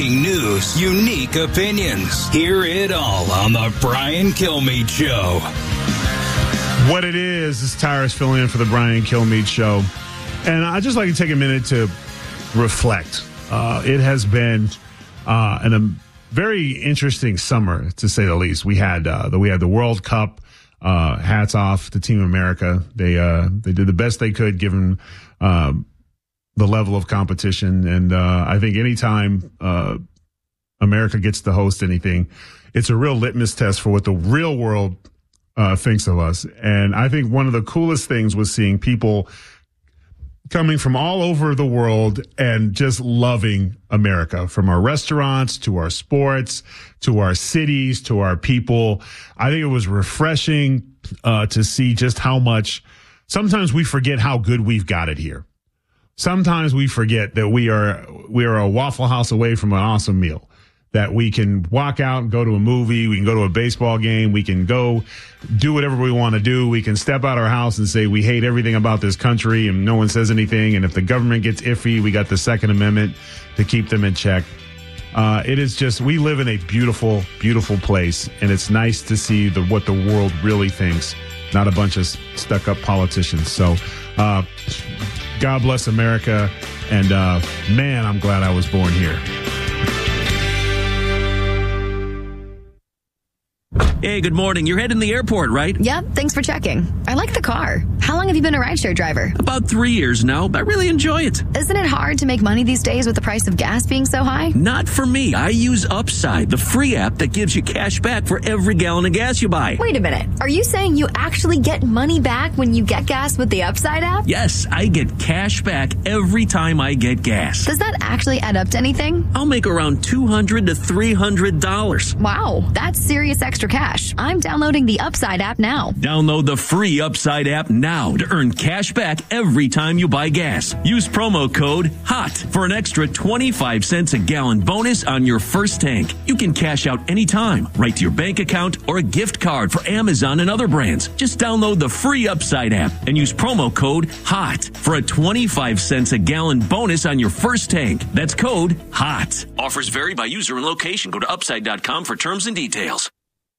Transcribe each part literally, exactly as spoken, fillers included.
breaking news, unique opinions. Hear it all on the Brian Kilmeade Show. What it is, is Tyrus filling in for the Brian Kilmeade Show. And I'd just like to take a minute to reflect. Uh, it has been uh, an, a very interesting summer, to say the least. We had uh, the we had the World Cup. Uh, hats off to Team America. They uh, they did the best they could given uh, the level of competition. And uh, I think anytime uh, America gets to host anything, it's a real litmus test for what the real world uh, thinks of us. And I think one of the coolest things was seeing people coming from all over the world and just loving America, from our restaurants to our sports, to our cities, to our people. I think it was refreshing uh, to see just how much sometimes we forget how good we've got it here. Sometimes we forget that we are we are a Waffle House away from an awesome meal, that we can walk out and go to a movie, we can go to a baseball game, we can go do whatever we want to do. We can step out our house and say we hate everything about this country and no one says anything. And if the government gets iffy, we got the Second Amendment to keep them in check. Uh, it is just, we live in a beautiful, beautiful place. And it's nice to see the what the world really thinks, not a bunch of stuck-up politicians. So uh, God bless America. And uh, man, I'm glad I was born here. Hey, good morning. You're heading to the airport, right? Yep, thanks for checking. I like the car. How long have you been a rideshare driver? About three years now. I really enjoy it. Isn't it hard to make money these days with the price of gas being so high? Not for me. I use Upside, the free app that gives you cash back for every gallon of gas you buy. Wait a minute. Are you saying you actually get money back when you get gas with the Upside app? Yes, I get cash back every time I get gas. Does that actually add up to anything? I'll make around two hundred to three hundred dollars. Wow, that's serious extra cash. I'm downloading the Upside app now. Download the free Upside app now to earn cash back every time you buy gas. Use promo code HOT for an extra twenty-five cents a gallon bonus on your first tank. You can cash out anytime, right to your bank account or a gift card for Amazon and other brands. Just download the free Upside app and use promo code HOT for a twenty-five cents a gallon bonus on your first tank. That's code HOT. Offers vary by user and location. Go to upside dot com for terms and details.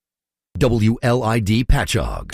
W L I D Patchogue.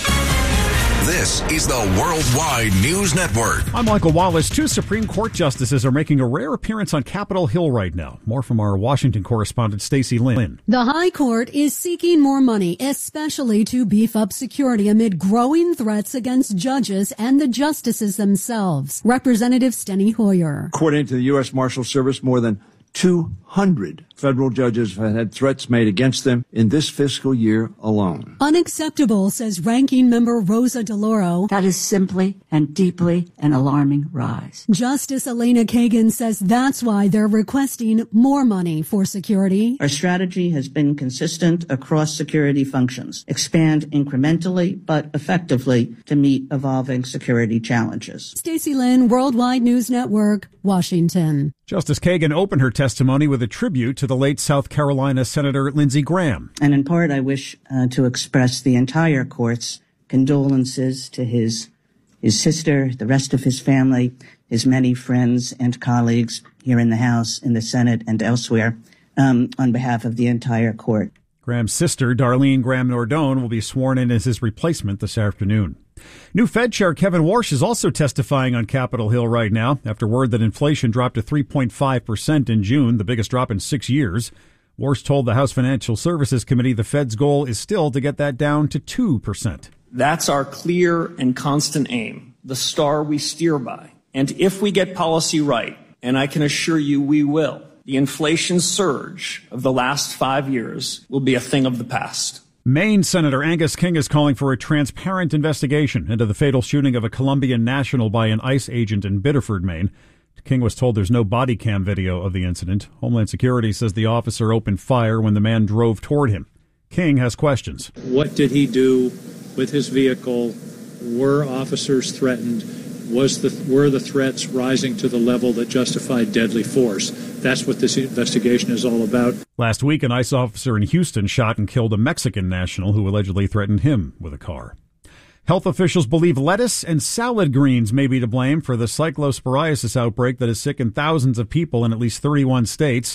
This is the Worldwide News Network. I'm Michael Wallace. Two Supreme Court justices are making a rare appearance on Capitol Hill right now. More from our Washington correspondent, Stacey Lynn. The High Court is seeking more money, especially to beef up security amid growing threats against judges and the justices themselves. Representative Steny Hoyer. According to the U S Marshal Service, more than two hundred federal judges have had threats made against them in this fiscal year alone. Unacceptable, says Ranking Member Rosa DeLauro. That is simply and deeply an alarming rise. Justice Elena Kagan says that's why they're requesting more money for security. Our strategy has been consistent across security functions. Expand incrementally but effectively to meet evolving security challenges. Stacey Lynn, Worldwide News Network, Washington. Justice Kagan opened her testimony with a tribute to the late South Carolina Senator Lindsey Graham. And in part, I wish uh, to express the entire court's condolences to his his sister, the rest of his family, his many friends and colleagues here in the House, in the Senate, and elsewhere, um, on behalf of the entire court. Graham's sister, Darlene Graham Nordone, will be sworn in as his replacement this afternoon. New Fed Chair Kevin Warsh is also testifying on Capitol Hill right now after word that inflation dropped to three point five percent in June, the biggest drop in six years. Warsh told the House Financial Services Committee the Fed's goal is still to get that down to two percent. That's our clear and constant aim, the star we steer by. And if we get policy right, and I can assure you we will, the inflation surge of the last five years will be a thing of the past. Maine Senator Angus King is calling for a transparent investigation into the fatal shooting of a Colombian national by an ICE agent in Biddeford, Maine. King was told there's no body cam video of the incident. Homeland Security says the officer opened fire when the man drove toward him. King has questions. What did he do with his vehicle? Were officers threatened? Was the were the threats rising to the level that justified deadly force? That's what this investigation is all about. Last week, an ICE officer in Houston shot and killed a Mexican national who allegedly threatened him with a car. Health officials believe lettuce and salad greens may be to blame for the cyclosporiasis outbreak that has sickened thousands of people in at least thirty-one states.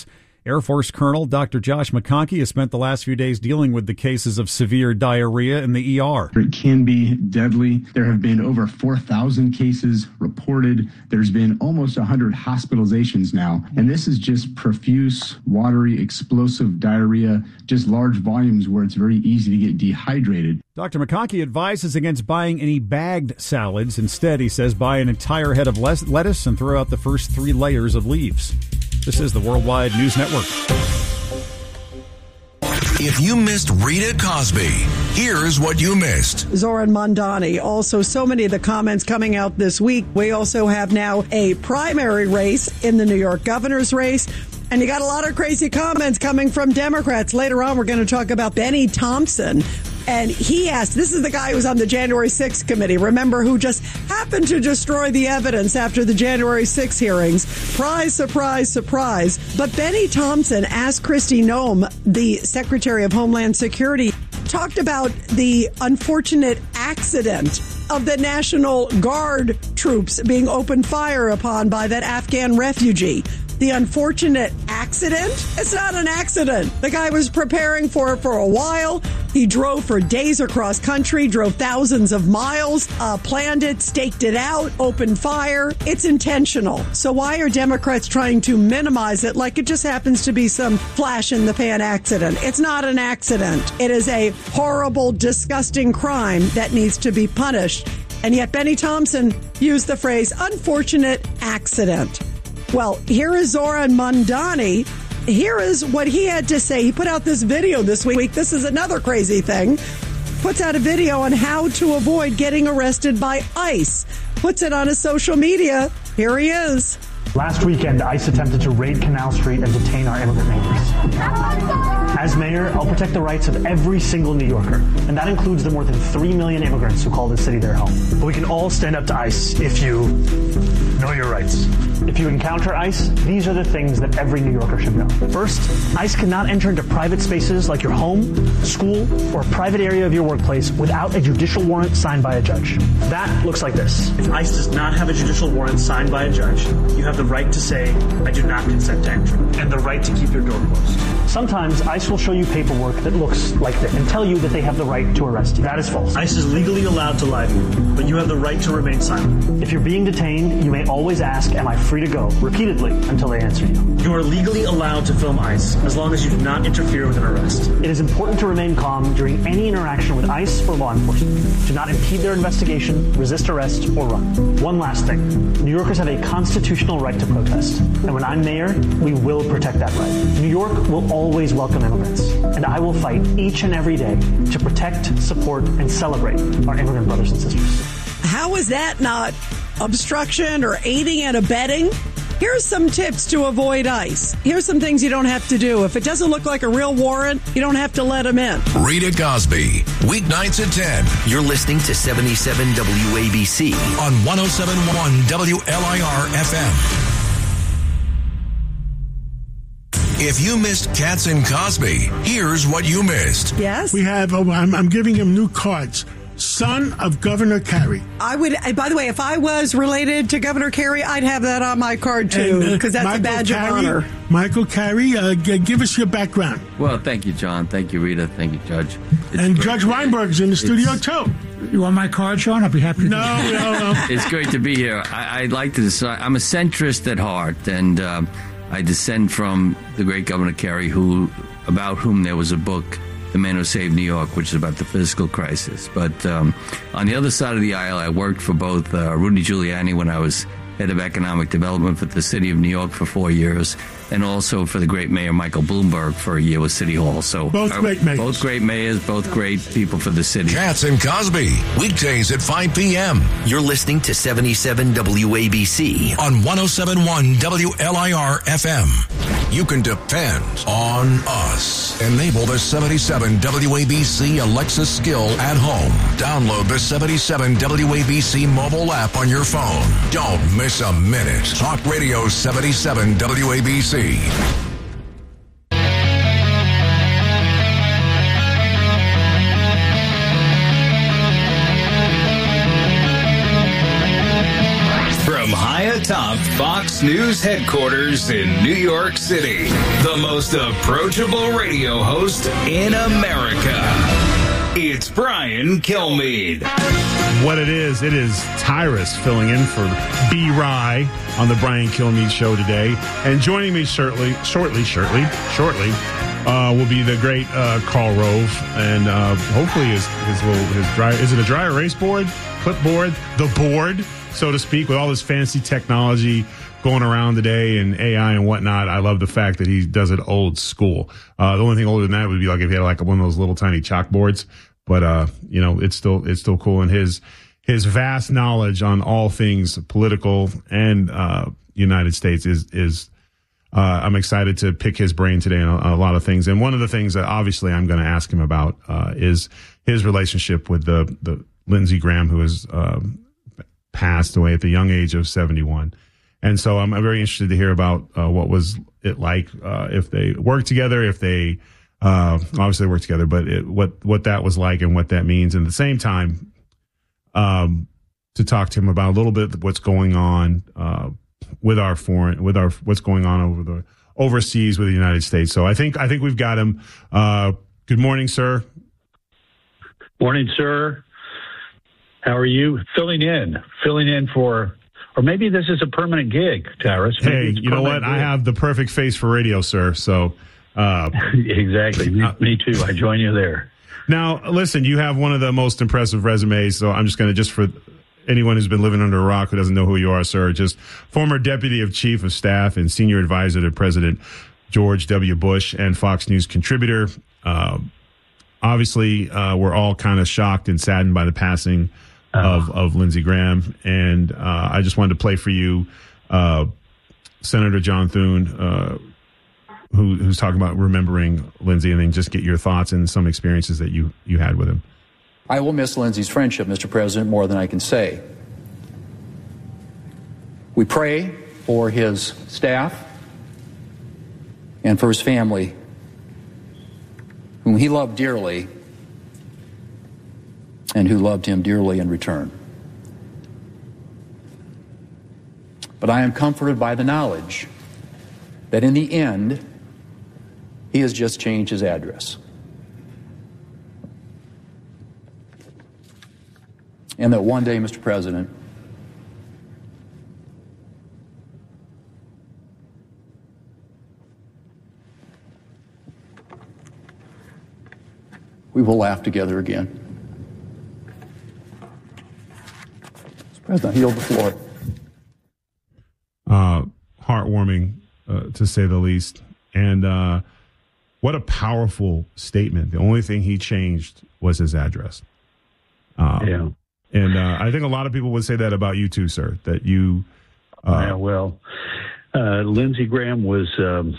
Air Force Colonel Doctor Josh McConkey has spent the last few days dealing with the cases of severe diarrhea in the E R. It can be deadly. There have been over four thousand cases reported. There's been almost one hundred hospitalizations now. And this is just profuse, watery, explosive diarrhea, just large volumes where it's very easy to get dehydrated. Doctor McConkey advises against buying any bagged salads. Instead, he says buy an entire head of lettuce and throw out the first three layers of leaves. This is the Worldwide News Network. If you missed Rita Cosby, here's what you missed. Zoran Mondani. Also, so many of the comments coming out this week. We also have now a primary race in the New York governor's race. And you got a lot of crazy comments coming from Democrats. Later on, we're going to talk about Benny Thompson. And he asked, this is the guy who was on the January sixth committee, remember, who just happened to destroy the evidence after the January sixth hearings. Surprise, surprise, surprise. But Benny Thompson asked Kristi Noem, the Secretary of Homeland Security, talked about the unfortunate accident of the National Guard troops being opened fire upon by that Afghan refugee. The unfortunate accident? It's not an accident. The guy was preparing for it for a while. He drove for days across country, drove thousands of miles, uh, planned it, staked it out, opened fire. It's intentional. So why are Democrats trying to minimize it like it just happens to be some flash in the pan accident? It's not an accident. It is a horrible, disgusting crime that needs to be punished. And yet Benny Thompson used the phrase unfortunate accident. Well, here is Zoran Mondani. Here is what he had to say. He put out this video this week. This is another crazy thing. Puts out a video on how to avoid getting arrested by ICE. Puts it on his social media. Here he is. Last weekend, ICE attempted to raid Canal Street and detain our immigrant neighbors. As mayor, I'll protect the rights of every single New Yorker, and that includes the more than three million immigrants who call this city their home. But we can all stand up to ICE if you know your rights. If you encounter ICE, these are the things that every New Yorker should know. First, ICE cannot enter into private spaces like your home, school, or a private area of your workplace without a judicial warrant signed by a judge. That looks like this. If ICE does not have a judicial warrant signed by a judge, you have the right to say, I do not consent to entry, and the right to keep your door closed. Sometimes ICE will show you paperwork that looks like this and tell you that they have the right to arrest you. That is false. ICE is legally allowed to lie to you, but you have the right to remain silent. If you're being detained, you may always ask, am I free to go, repeatedly until they answer you. You are legally allowed to film ICE as long as you do not interfere with an arrest. It is important to remain calm during any interaction with ICE or law enforcement. Do not impede their investigation, resist arrest, or run. One last thing. New Yorkers have a constitutional right to protest. And when I'm mayor, we will protect that right. New York will always welcome immigrants. And I will fight each and every day to protect, support, and celebrate our immigrant brothers and sisters. How is that not obstruction or aiding and abetting? Here's some tips to avoid ICE. Here's some things you don't have to do. If it doesn't look like a real warrant, you don't have to let them in. Rita Cosby, weeknights at ten. You're listening to seventy-seven W A B C on one oh seven point one W L I R F M. If you missed Cats and Cosby, here's what you missed. Yes? We have, oh, I'm, I'm giving him new cards. Son of Governor Carey. I would, by the way, if I was related to Governor Carey, I'd have that on my card too, because uh, that's Michael a badge Carey, of honor. Michael Carey, uh, g- give us your background. Well, thank you, John. Thank you, Rita. Thank you, Judge. It's and great. Judge Weinberg's in the studio too. You want my card, Sean? I'll be happy to. No, no, no. It's great to be here. I, I'd like to decide. I'm a centrist at heart, and um, I descend from the great Governor Carey, who, about whom there was a book, The Man Who Saved New York, which is about the fiscal crisis. But um, on the other side of the aisle, I worked for both uh, Rudy Giuliani when I was head of economic development for the city of New York for four years, and also for the great mayor Michael Bloomberg for a year with City Hall. So both uh, great mayors. Both great mayors, both great people for the city. Cats and Cosby, weekdays at five p.m. You're listening to seventy-seven W A B C on one oh seven point one W L I R F M. You can depend on us. Enable the seventy-seven W A B C Alexa skill at home. Download the seventy-seven W A B C mobile app on your phone. Don't miss a minute. Talk Radio seventy-seven W A B C. From Hyatt atop Fox News headquarters in New York City, the most approachable radio host in America. It's Brian Kilmeade. What it is, it is Tyrus filling in for B. Rye on the Brian Kilmeade Show today. And joining me shortly, shortly, shortly, shortly, uh, will be the great uh, Karl Rove. And uh, hopefully his, his little, his dry, is it a dry erase board, clipboard, the board, so to speak, with all this fancy technology going around today and A I and whatnot. I love the fact that he does it old school. Uh, the only thing older than that would be like if he had like one of those little tiny chalkboards. But, uh, you know, it's still, it's still cool. And his, his vast knowledge on all things political and, uh, United States is, is, uh, I'm excited to pick his brain today on a, a lot of things. And one of the things that obviously I'm going to ask him about, uh, is his relationship with the, the Lindsey Graham, who has, um, passed away at the young age of seventy-one. And so I'm very interested to hear about, uh, what was it like, uh, if they worked together, if they, Uh, obviously they work together, but it, what, what that was like and what that means. And at the same time, um, to talk to him about a little bit what's going on, uh, with our foreign, with our, what's going on over the overseas with the United States. So I think, I think we've got him. Uh, good morning, sir. Morning, sir. How are you? Filling in, filling in for, or maybe this is a permanent gig, Tyrus. Hey, you know what? Gig. I have the perfect face for radio, sir. So, Uh, exactly. Me, me too. I join you there. Now, listen, you have one of the most impressive resumes. So I'm just going to, just for anyone who's been living under a rock who doesn't know who you are, sir, just former deputy of chief of staff and senior advisor to President George W. Bush and Fox News contributor. Uh, obviously, uh, we're all kind of shocked and saddened by the passing uh, of, of Lindsey Graham. And uh, I just wanted to play for you uh, Senator John Thune, uh, Who, who's talking about remembering Lindsey, and then just get your thoughts and some experiences that you, you had with him. I will miss Lindsey's friendship, Mister President, more than I can say. We pray for his staff and for his family, whom he loved dearly and who loved him dearly in return. But I am comforted by the knowledge that in the end, he has just changed his address. And that one day, Mister President, we will laugh together again. Mister President, I yield the floor. Uh, heartwarming, uh, to say the least. And, uh, what a powerful statement. The only thing he changed was his address. Um, yeah. And uh, I think a lot of people would say that about you too, sir, that you. Uh, yeah, well, uh, Lindsey Graham was um,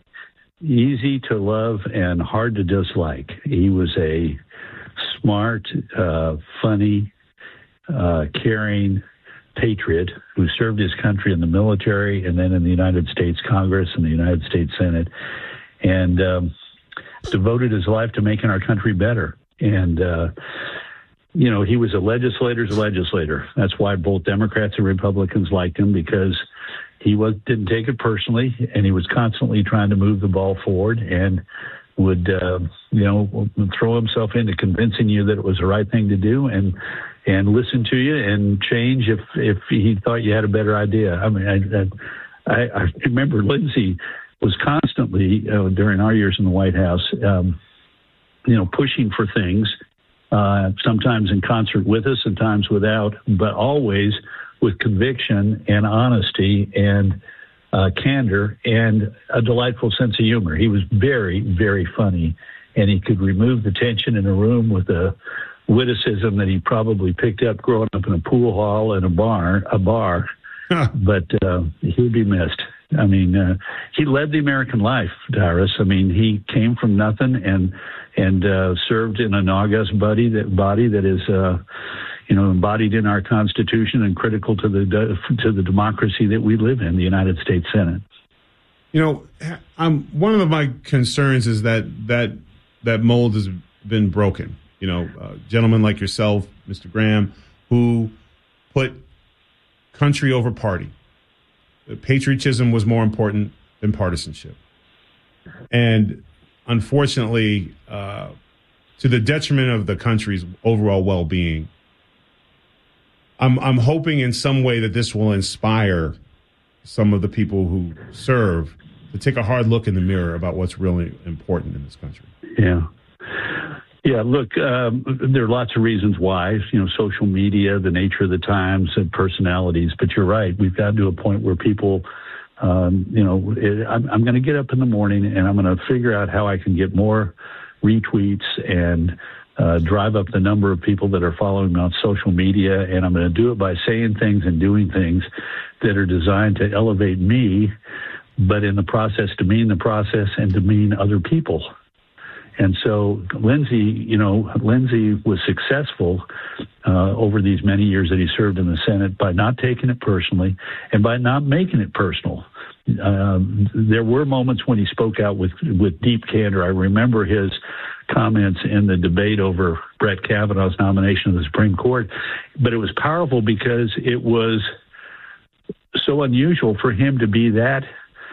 easy to love and hard to dislike. He was a smart, uh, funny, uh, caring patriot who served his country in the military and then in the United States Congress and the United States Senate, and um, devoted his life to making our country better. And, uh, you know, he was a legislator's legislator. That's why both Democrats and Republicans liked him, because he was didn't take it personally, and he was constantly trying to move the ball forward and would, uh, you know, throw himself into convincing you that it was the right thing to do and and listen to you and change if, if he thought you had a better idea. I mean, I, I, I remember Lindsey was constantly, uh, during our years in the White House, um, you know, pushing for things, uh, sometimes in concert with us, sometimes without, but always with conviction and honesty and uh, candor and a delightful sense of humor. He was very, very funny, and he could remove the tension in a room with a witticism that he probably picked up growing up in a pool hall and a bar, a bar. But uh, he'd be missed. I mean, uh, he led the American life, Tyrus. I mean, he came from nothing and and uh, served in an august body that body that is, uh, you know, embodied in our Constitution and critical to the to the democracy that we live in, the United States Senate. You know, I'm one of my concerns is that that that mold has been broken. You know, uh, gentlemen like yourself, Mister Graham, who put country over party, patriotism was more important than partisanship. And unfortunately, uh, to the detriment of the country's overall well-being, I'm, I'm hoping in some way that this will inspire some of the people who serve to take a hard look in the mirror about what's really important in this country. Yeah. Yeah, look, um, there are lots of reasons why, you know, social media, the nature of the times, and personalities. But you're right. We've gotten to a point where people, um, you know, it, I'm, I'm going to get up in the morning and I'm going to figure out how I can get more retweets and uh, drive up the number of people that are following me on social media. And I'm going to do it by saying things and doing things that are designed to elevate me, but in the process demean the process and demean other people. And so Lindsey, you know, Lindsey was successful uh, over these many years that he served in the Senate by not taking it personally and by not making it personal. Uh, there were moments when he spoke out with, with deep candor. I remember his comments in the debate over Brett Kavanaugh's nomination of the Supreme Court, but it was powerful because it was so unusual for him to be that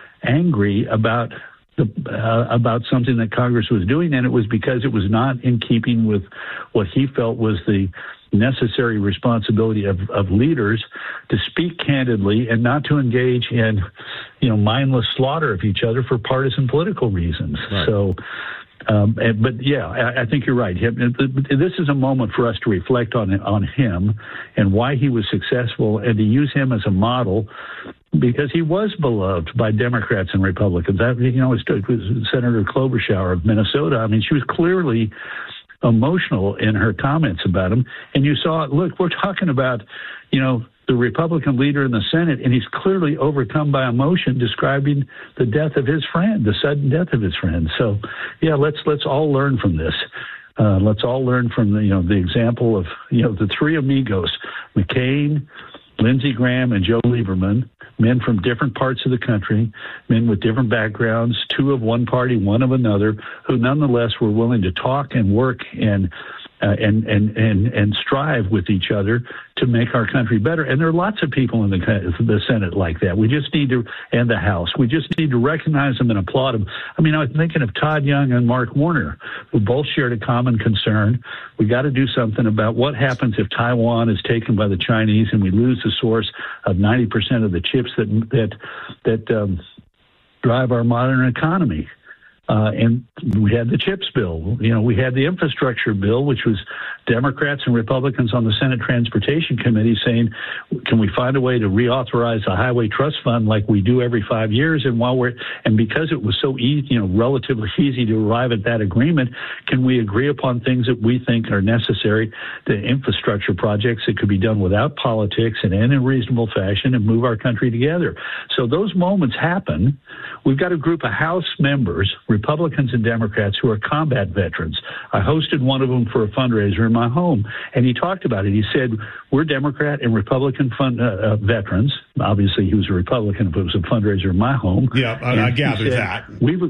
angry about the, uh, about something that Congress was doing, and it was because it was not in keeping with what he felt was the necessary responsibility of, of leaders to speak candidly and not to engage in, you know, mindless slaughter of each other for partisan political reasons. Right. So, um, and, but yeah, I, I think you're right. This is a moment for us to reflect on on him and why he was successful, and to use him as a model, because he was beloved by Democrats and Republicans. I, you know, it was Senator Klobuchar of Minnesota. I mean, she was clearly emotional in her comments about him. And you saw, look, we're talking about, you know, the Republican leader in the Senate, and he's clearly overcome by emotion describing the death of his friend, the sudden death of his friend. So, yeah, let's let's all learn from this. Uh, let's all learn from the, you know, the example of, you know, the three amigos, McCain, Lindsey Graham, and Joe Lieberman, men from different parts of the country, men with different backgrounds, two of one party, one of another, who nonetheless were willing to talk and work and uh, and, and and and strive with each other to make our country better. And there are lots of people in the the Senate like that. We just need to, and the House, we just need to recognize them and applaud them. I mean, I was thinking of Todd Young and Mark Warner, who both shared a common concern. We got to do something about what happens if Taiwan is taken by the Chinese and we lose the source of ninety percent of the chips that that that um, drive our modern economy. Uh, and we had the CHIPS bill. You know, we had the infrastructure bill, which was Democrats and Republicans on the Senate Transportation Committee saying, can we find a way to reauthorize the Highway Trust Fund like we do every five years? And while we're, and because it was so easy, you know, relatively easy to arrive at that agreement, can we agree upon things that we think are necessary to infrastructure projects that could be done without politics and in a reasonable fashion and move our country together? So those moments happen. We've got a group of House members, Republicans and Democrats, who are combat veterans. I hosted one of them for a fundraiser in my home, and he talked about it. He said, we're Democrat and Republican fund, uh, uh, veterans. Obviously, he was a Republican, but it was a fundraiser in my home. Yeah, I, I gathered said, that. We've,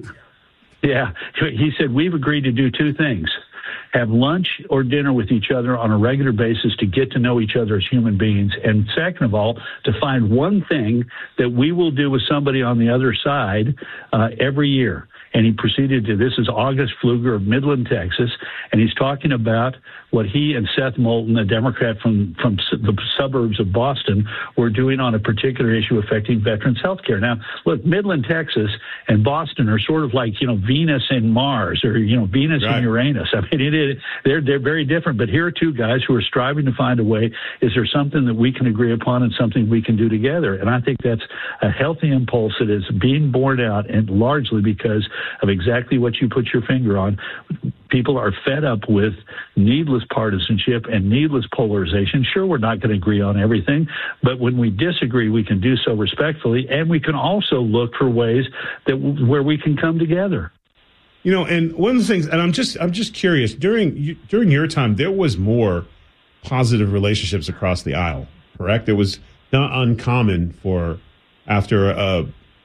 yeah, he said, we've agreed to do two things. Have lunch or dinner with each other on a regular basis to get to know each other as human beings. And second of all, to find one thing that we will do with somebody on the other side uh, every year. And he proceeded to, this is August Pfluger of Midland, Texas, and he's talking about what he and Seth Moulton, a Democrat from, from the suburbs of Boston, were doing on a particular issue affecting veterans' health care. Now, look, Midland, Texas and Boston are sort of like, you know, Venus and Mars, or, you know, Venus right. and Uranus. I mean, it is, they're, they're very different, but here are two guys who are striving to find a way. Is there something that we can agree upon and something we can do together? And I think that's a healthy impulse that is being borne out, and largely because of exactly what you put your finger on. People are fed up with needless partisanship and needless polarization. Sure, we're not going to agree on everything, but when we disagree, we can do so respectfully, and we can also look for ways that where we can come together. You know, and one of the things, and I'm just I'm just curious, during during your time, there was more positive relationships across the aisle, correct? It was not uncommon for, after a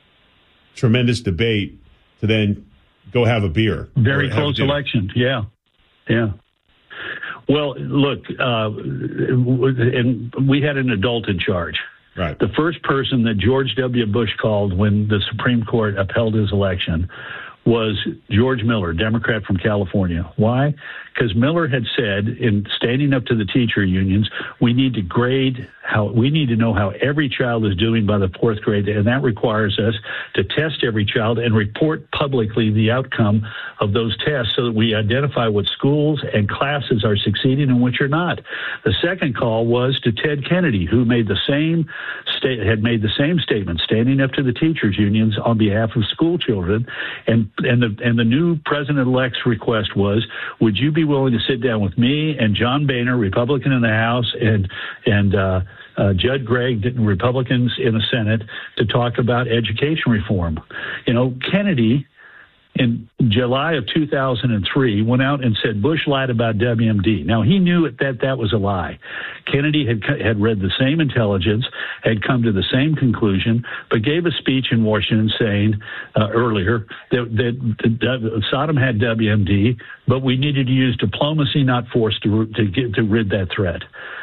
tremendous debate, to then go have a beer. Very close election. Yeah. Yeah. Well, look, uh, and we had an adult in charge. Right. The first person that George W. Bush called when the Supreme Court upheld his election was George Miller, Democrat from California. Why? Because Miller had said, in standing up to the teacher unions, we need to grade how, we need to know how every child is doing by the fourth grade, and that requires us to test every child and report publicly the outcome of those tests so that we identify what schools and classes are succeeding and which are not. The second call was to Ted Kennedy, who made the same state, had made the same statement, standing up to the teachers unions on behalf of school children, and And the and the new president-elect's request was, would you be willing to sit down with me and John Boehner, Republican in the House, and and uh, uh, Judd Gregg, Republicans in the Senate, to talk about education reform? You know, Kennedy, in July of two thousand three, went out and said Bush lied about W M D. Now, he knew that that was a lie. Kennedy had had read the same intelligence, had come to the same conclusion, but gave a speech in Washington saying uh, earlier that, that, that Saddam had W M D, but we needed to use diplomacy, not force, to, to, get, to rid that threat.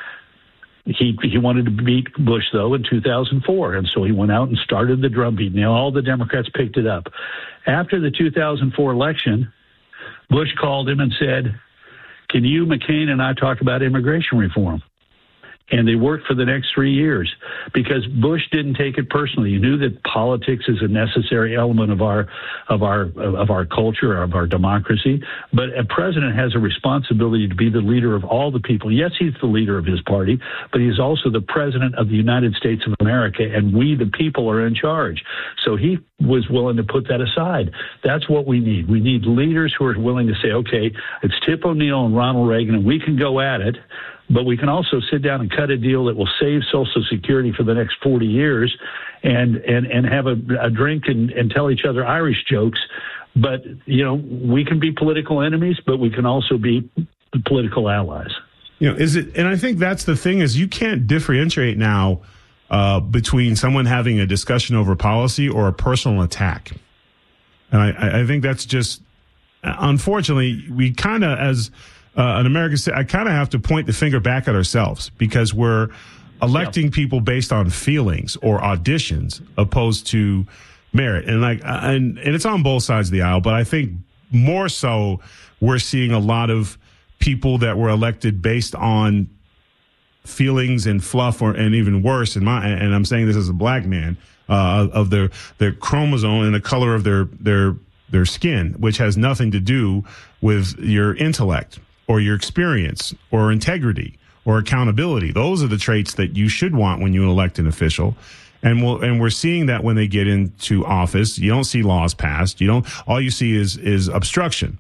He he wanted to beat Bush, though, in two thousand four, and so he went out and started the drumbeat. Now, all the Democrats picked it up. After the two thousand four election, Bush called him and said, can you, McCain, and I talk about immigration reform? And they worked for the next three years because Bush didn't take it personally. He knew that politics is a necessary element of our of our of our culture, of our democracy. But a president has a responsibility to be the leader of all the people. Yes, he's the leader of his party, but he's also the president of the United States of America, and we, the people, are in charge. So he was willing to put that aside. That's what we need. We need leaders who are willing to say, okay, it's Tip O'Neill and Ronald Reagan, and we can go at it. But we can also sit down and cut a deal that will save Social Security for the next forty years and and, and have a, a drink and, and tell each other Irish jokes. But, you know, we can be political enemies, but we can also be political allies. You know, is it? And I think that's the thing is you can't differentiate now uh, between someone having a discussion over policy or a personal attack. And I, I think that's just, unfortunately, we kind of, as Uh, an American, I kind of have to point the finger back at ourselves because we're electing yep. people based on feelings or auditions opposed to merit. And like, and, and it's on both sides of the aisle, but I think more so we're seeing a lot of people that were elected based on feelings and fluff, or, and even worse in my, and I'm saying this as a black man, uh, of their, their chromosome and the color of their, their, their skin, which has nothing to do with your intellect or your experience or integrity or accountability. Those are the traits that you should want when you elect an official. And we'll, and we're seeing that when they get into office, you don't see laws passed. You don't, all you see is, is obstruction.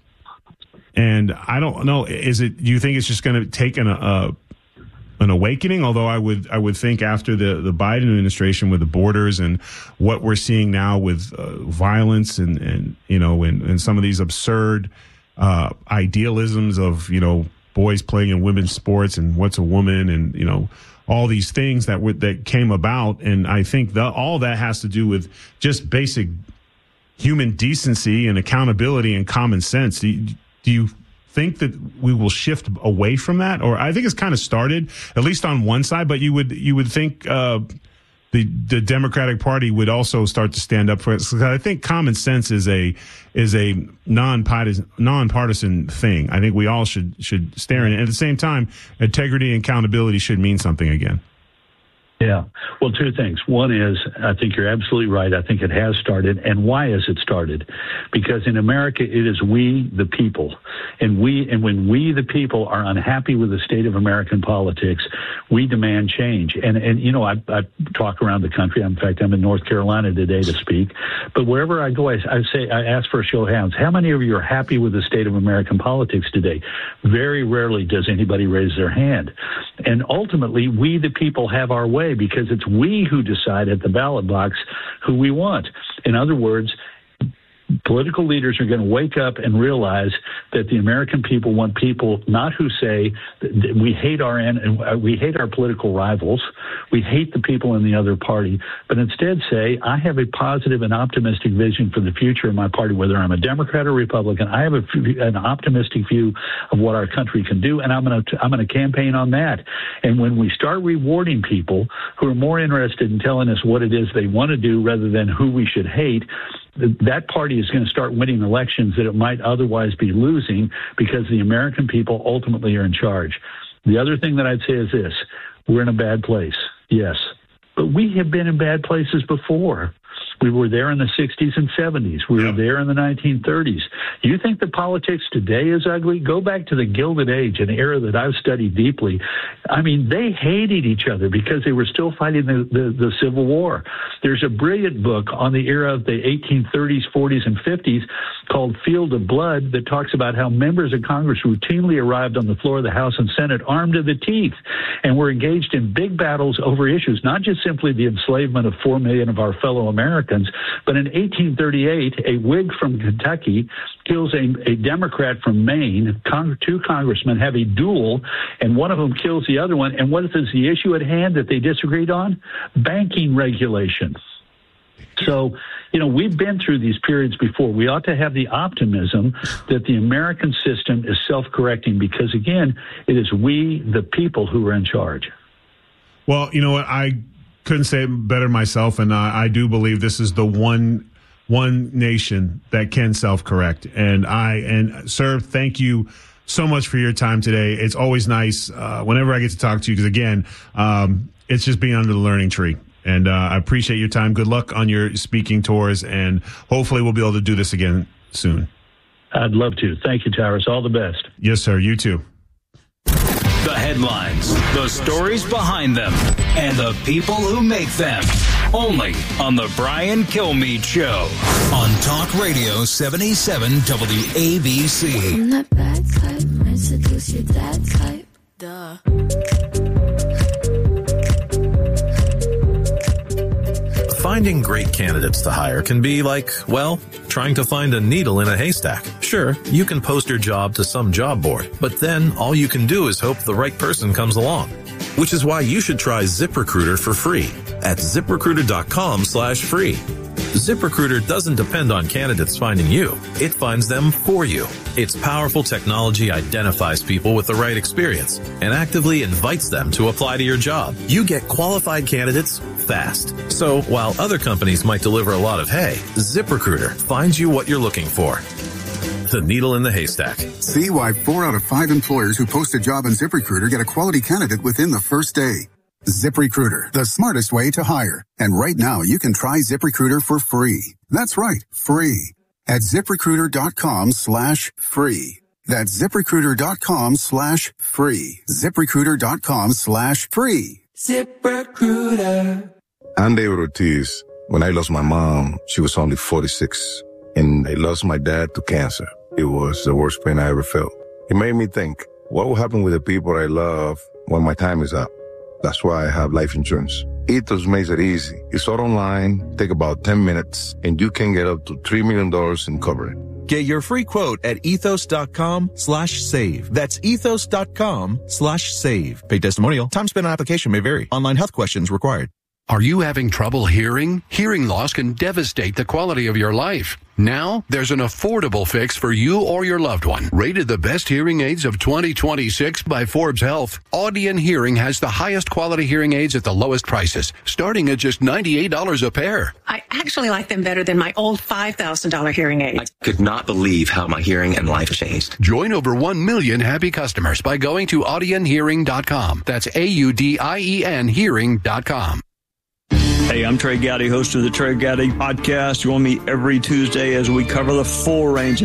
And I don't know, is it, do you think it's just going to take an, uh, an awakening? Although I would, I would think after the, the Biden administration with the borders and what we're seeing now with uh, violence and, and, you know, and, and some of these absurd, uh, idealisms of, you know, boys playing in women's sports and what's a woman and, you know, all these things that were, that came about. And I think the, all that has to do with just basic human decency and accountability and common sense. Do you, do you think that we will shift away from that? Or I think it's kind of started, at least on one side, but you would, you would think, uh, the, the Democratic Party would also start to stand up for it. So I think common sense is a, is a non-partisan, non-partisan thing. I think we all should, should stare in it. At the same time, integrity and accountability should mean something again. Yeah. Well, two things. One is, I think you're absolutely right. I think it has started. And why has it started? Because in America, it is we, the people. And we, and when we, the people, are unhappy with the state of American politics, we demand change. And, and you know, I, I talk around the country. In fact, I'm in North Carolina today to speak. But wherever I go, I, I say, I ask for a show of hands. How many of you are happy with the state of American politics today? Very rarely does anybody raise their hand. And ultimately, we, the people, have our way, because it's we who decide at the ballot box who we want. In other words, Political leaders are going to wake up and realize that the American people want people not who say that we hate our we hate our political rivals, we hate the people in the other party, but instead say, I have a positive and optimistic vision for the future of my party, whether I'm a Democrat or Republican. I have a, an optimistic view of what our country can do, and I'm going to I'm going to campaign on that. And when we start rewarding people who are more interested in telling us what it is they want to do rather than who we should hate, that party is going to start winning elections that it might otherwise be losing because the American people ultimately are in charge. The other thing that I'd say is this: we're in a bad place, yes, but we have been in bad places before. We were there in the sixties and seventies. We were there in the nineteen thirties. You think the politics today is ugly? Go back to the Gilded Age, an era that I've studied deeply. I mean, they hated each other because they were still fighting the, the, the Civil War. There's a brilliant book on the era of the eighteen thirties, forties, and fifties called Field of Blood that talks about how members of Congress routinely arrived on the floor of the House and Senate armed to the teeth and were engaged in big battles over issues, not just simply the enslavement of four million of our fellow Americans, but in eighteen thirty-eight, a Whig from Kentucky kills a, a Democrat from Maine. Con- two congressmen have a duel, and one of them kills the other one. And what is the issue at hand that they disagreed on? Banking regulation. So, you know, we've been through these periods before. We ought to have the optimism that the American system is self-correcting because, again, it is we, the people, who are in charge. Well, you know what? I couldn't say it better myself, and I, I do believe this is the one one nation that can self-correct. And I and sir, thank you so much for your time today. It's always nice uh, whenever I get to talk to you because, again, um, it's just being under the learning tree. And uh, I appreciate your time. Good luck on your speaking tours, and hopefully we'll be able to do this again soon. I'd love to. Thank you, Tyrus. All the best. Yes, sir. You too. The headlines, the stories behind them, and the people who make them. Only on The Brian Kilmeade Show. On Talk Radio seventy-seven W A B C. I'm that bad type, might seduce your dad type. Duh. Finding great candidates to hire can be like, well, trying to find a needle in a haystack. Sure, you can post your job to some job board, but then all you can do is hope the right person comes along. Which is why you should try ZipRecruiter for free at ZipRecruiter.com slash free. ZipRecruiter doesn't depend on candidates finding you. It finds them for you. Its powerful technology identifies people with the right experience and actively invites them to apply to your job. You get qualified candidates fast. So while other companies might deliver a lot of hay, ZipRecruiter finds you what you're looking for. The needle in the haystack. See why four out of five employers who post a job on ZipRecruiter get a quality candidate within the first day. ZipRecruiter, the smartest way to hire. And right now, you can try ZipRecruiter for free. That's right, free. At ZipRecruiter.com slash free. That's ZipRecruiter.com slash free. ZipRecruiter.com slash free. ZipRecruiter. I'm David Ortiz. When I lost my mom, she was only forty-six. And I lost my dad to cancer. It was the worst pain I ever felt. It made me think, what will happen with the people I love when my time is up? That's why I have life insurance. Ethos makes it easy. It's all online, take about ten minutes, and you can get up to three million dollars in coverage. Get your free quote at ethos.com slash save. That's ethos.com slash save. Paid testimonial. Time spent on application may vary. Online health questions required. Are you having trouble hearing? Hearing loss can devastate the quality of your life. Now, there's an affordable fix for you or your loved one. Rated the best hearing aids of twenty twenty-six by Forbes Health, Audion Hearing has the highest quality hearing aids at the lowest prices, starting at just ninety-eight dollars a pair. I actually like them better than my old five thousand dollars hearing aids. I could not believe how my hearing and life changed. Join over one million happy customers by going to audion hearing dot com. That's A U D I E N hearing dot com. Hey, I'm Trey Gowdy, host of the Trey Gowdy Podcast. Join me every Tuesday as we cover the full range of top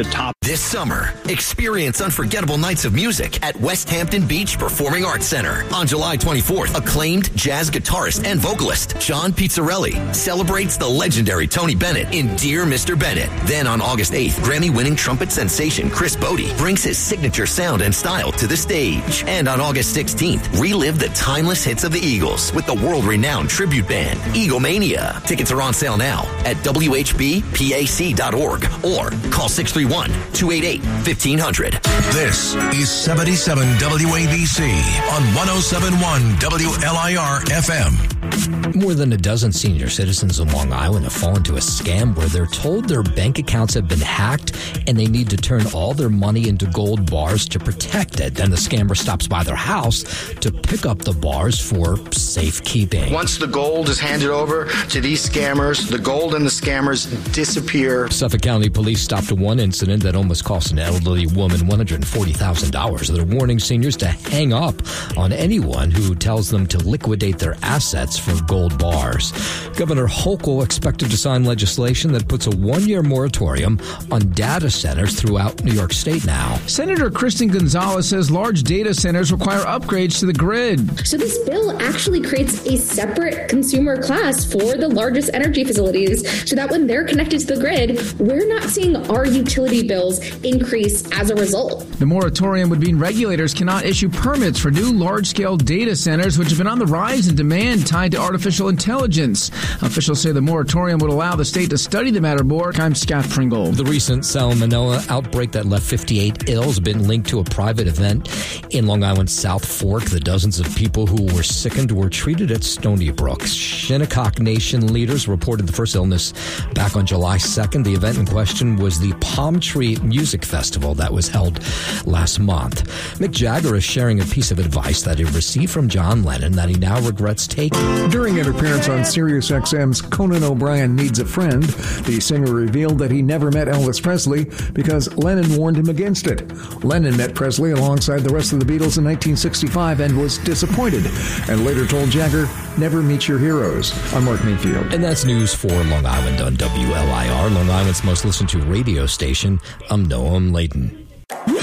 This summer, experience unforgettable nights of music at West Hampton Beach Performing Arts Center. On July twenty-fourth, acclaimed jazz guitarist and vocalist John Pizzarelli celebrates the legendary Tony Bennett in Dear Mister Bennett. Then on August eighth, Grammy-winning trumpet sensation Chris Bodie brings his signature sound and style to the stage. And on August sixteenth, relive the timeless hits of the Eagles with the world-renowned tribute band, Eaglemania. Tickets are on sale now at W H B P A C dot org or call six three one, two eight eight, fifteen hundred. This is seventy-seven W A B C on one oh seven point one W L I R F M. More than a dozen senior citizens in Long Island have fallen into a scam where they're told their bank accounts have been hacked and they need to turn all their money into gold bars to protect it. Then the scammer stops by their house to pick up the bars for safekeeping. Once the gold is handed over to these scammers, the gold and the scammers disappear. Suffolk County Police stopped one incident that almost cost an elderly woman one hundred forty thousand dollars. They're warning seniors to hang up on anyone who tells them to liquidate their assets for gold bars. Governor Hochul expected to sign legislation that puts a one-year moratorium on data centers throughout New York State now. Senator Kristen Gonzalez says large data centers require upgrades to the grid. So this bill actually creates a separate consumer class for the largest energy facilities so that when they're connected to the grid, we're not seeing our utility bills increase as a result. The moratorium would mean regulators cannot issue permits for new large-scale data centers, which have been on the rise in demand tied to artificial intelligence. Officials say the moratorium would allow the state to study the matter more. I'm Scott Pringle. The recent salmonella outbreak that left fifty-eight ill has been linked to a private event in Long Island's South Fork. The dozens of people who were sickened were treated at Stony Brook. Shinnecock Nation leaders reported the first illness back on July second. The event in question was the Palm Tree Music Festival that was held last month. Mick Jagger is sharing a piece of advice that he received from John Lennon that he now regrets taking. During an appearance on Sirius X M's Conan O'Brien Needs a Friend, the singer revealed that he never met Elvis Presley because Lennon warned him against it. Lennon met Presley alongside the rest of the Beatles in nineteen sixty-five and was disappointed, and later told Jagger, never meet your heroes. I'm Mark Mayfield. And that's news for Long Island on W L I R, Long Island's most listened to radio station. I'm Noam Layton. W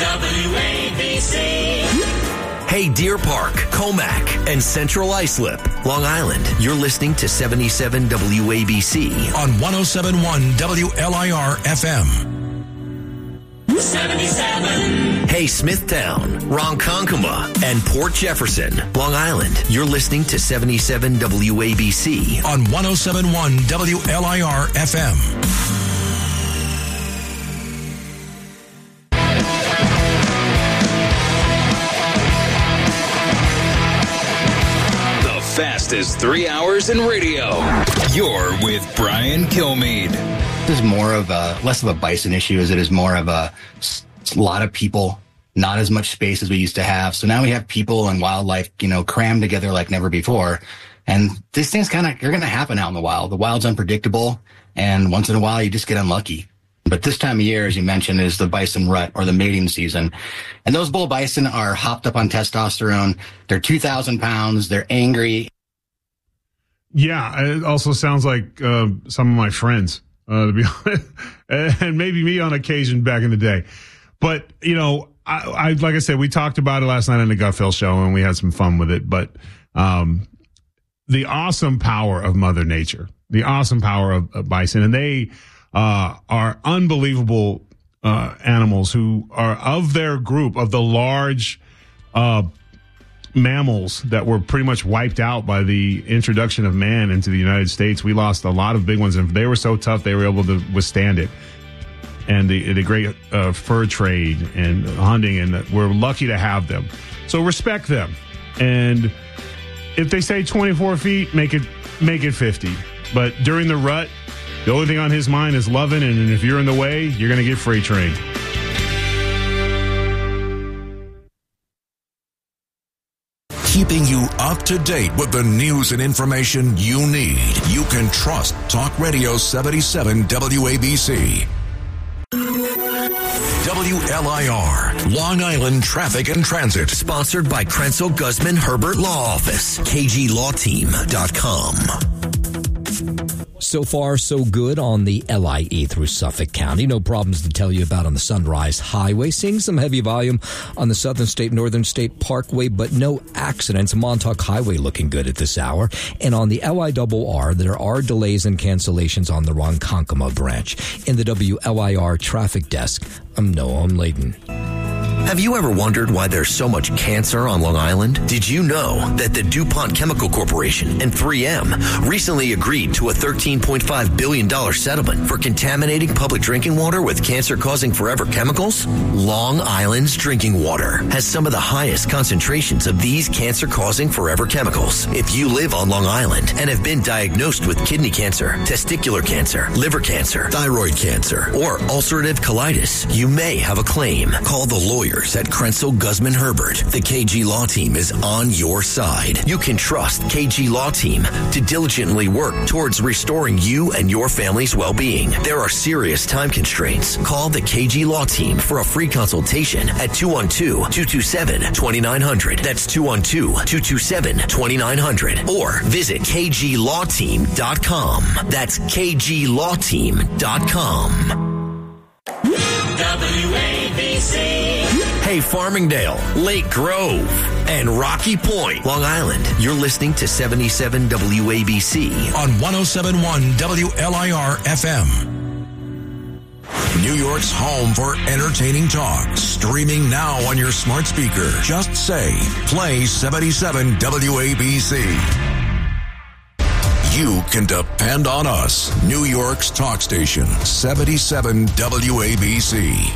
A B C. Hey, Deer Park, Comac, and Central Islip, Long Island. You're listening to seventy-seven W A B C on one oh seven point one W L I R F M. seventy-seven. Hey, Smithtown, Ronkonkoma, and Port Jefferson, Long Island. You're listening to seventy-seven W A B C on one oh seven point one W L I R F M. Fastest three hours in radio. You're with Brian Kilmeade. This is more of a, less of a bison issue as it is more of a, a lot of people, not as much space as we used to have. So now we have people and wildlife, you know, crammed together like never before. And these things kind of, they're going to happen out in the wild. The wild's unpredictable. And once in a while, you just get unlucky. But this time of year, as you mentioned, is the bison rut or the mating season. And those bull bison are hopped up on testosterone. They're two thousand pounds. They're angry. Yeah, it also sounds like uh, some of my friends, uh, to be honest, and maybe me on occasion back in the day. But, you know, I, I like I said, we talked about it last night on the Gutfeld show, and we had some fun with it. But um, the awesome power of Mother Nature, the awesome power of, of bison, and they uh, are unbelievable uh, animals who are of their group, of the large uh mammals that were pretty much wiped out by the introduction of man into the United States. We lost a lot of big ones, and they were so tough they were able to withstand it. And the the great uh, fur trade and hunting, and we're lucky to have them. So respect them. And if they say twenty-four feet, make it make it fifty. But during the rut, the only thing on his mind is loving, and if you're in the way, you're going to get freight trained. Keeping you up to date with the news and information you need. You can trust Talk Radio seventy-seven W A B C. W L I R, Long Island Traffic and Transit. Sponsored by Krenzel Guzman Herbert Law Office, K G Law Team dot com. So far, so good on the L I E through Suffolk County. No problems to tell you about on the Sunrise Highway. Seeing some heavy volume on the Southern State, Northern State Parkway, but no accidents. Montauk Highway looking good at this hour. And on the L I R R, there are delays and cancellations on the Ronkonkoma branch. In the W L I R traffic desk, I'm Noam Layden. Have you ever wondered why there's so much cancer on Long Island? Did you know that the DuPont Chemical Corporation and three M recently agreed to a thirteen point five billion dollars settlement for contaminating public drinking water with cancer-causing forever chemicals? Long Island's drinking water has some of the highest concentrations of these cancer-causing forever chemicals. If you live on Long Island and have been diagnosed with kidney cancer, testicular cancer, liver cancer, thyroid cancer, or ulcerative colitis, you may have a claim. Call the lawyer at Krenzel Guzman Herbert. The K G Law Team is on your side. You can trust K G Law Team to diligently work towards restoring you and your family's well-being. There are serious time constraints. Call the K G Law Team for a free consultation at two one two, two two seven, two nine zero zero. That's two one two, two two seven, two nine zero zero. Or visit k g law team dot com. That's k g law team dot com. W A B C. Hey, Farmingdale, Lake Grove, and Rocky Point, Long Island. You're listening to seventy-seven W A B C on one oh seven point one W L I R F M. New York's home for entertaining talk. Streaming now on your smart speaker. Just say, play seventy-seven W A B C. You can depend on us. New York's talk station, seventy-seven W A B C.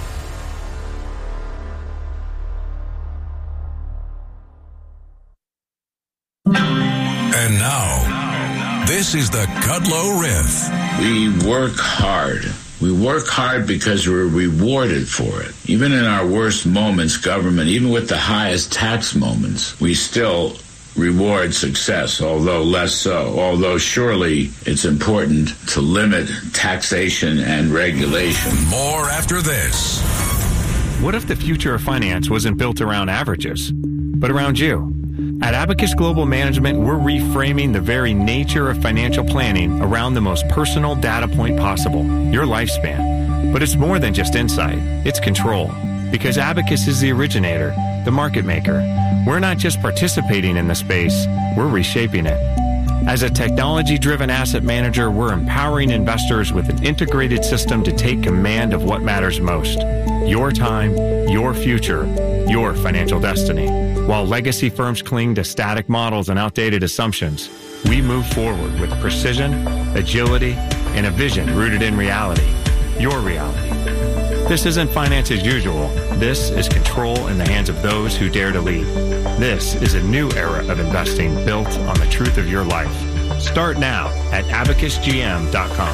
And now, this is the Kudlow Riff. We work hard. We work hard because we're rewarded for it. Even in our worst moments, government, even with the highest tax moments, we still reward success, although less so. Although surely it's important to limit taxation and regulation. More after this. What if the future of finance wasn't built around averages, but around you? At Abacus Global Management, we're reframing the very nature of financial planning around the most personal data point possible, your lifespan. But it's more than just insight, it's control. Because Abacus is the originator, the market maker. We're not just participating in the space, we're reshaping it. As a technology-driven asset manager, we're empowering investors with an integrated system to take command of what matters most. Your time, your future, your financial destiny. While legacy firms cling to static models and outdated assumptions, we move forward with precision, agility, and a vision rooted in reality. Your reality. This isn't finance as usual. This is control in the hands of those who dare to lead. This is a new era of investing built on the truth of your life. Start now at abacus g m dot com.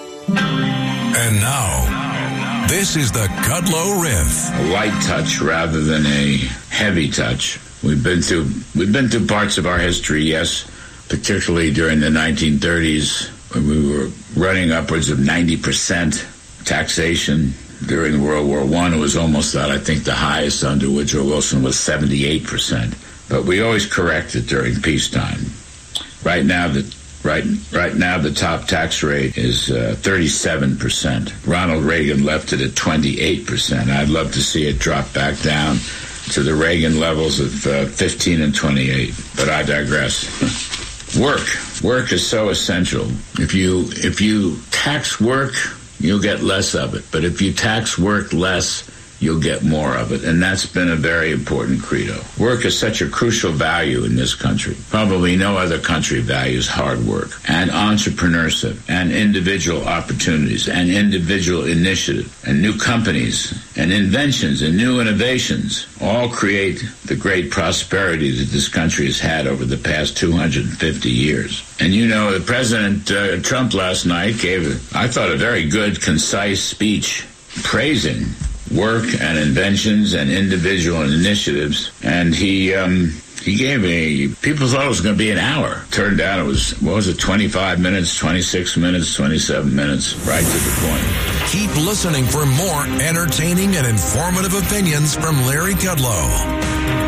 And now, this is the Kudlow Riff. A light touch rather than a heavy touch. We've been through we've been through parts of our history, yes, particularly during the nineteen thirties when we were running upwards of ninety percent taxation. During World War One, it was almost that. I think the highest under Woodrow Wilson was seventy-eight percent. But we always corrected during peacetime. Right now, the right right now the top tax rate is uh, thirty-seven percent. Ronald Reagan left it at twenty-eight percent. I'd love to see it drop back down to the Reagan levels of uh, fifteen and twenty-eight. But I digress. Work, work is so essential. If you if you tax work, you'll get less of it. But if you tax work less, you'll get more of it. And that's been a very important credo. Work is such a crucial value in this country. Probably no other country values hard work and entrepreneurship and individual opportunities and individual initiative and new companies and inventions and new innovations all create the great prosperity that this country has had over the past two hundred fifty years. And you know, the President uh, Trump last night gave, I thought, a very good, concise speech praising work and inventions and individual initiatives. And he um, he gave a, people thought it was going to be an hour. Turned out it was, what was it, twenty-five minutes, twenty-six minutes, twenty-seven minutes, right to the point. Keep listening for more entertaining and informative opinions from Larry Kudlow.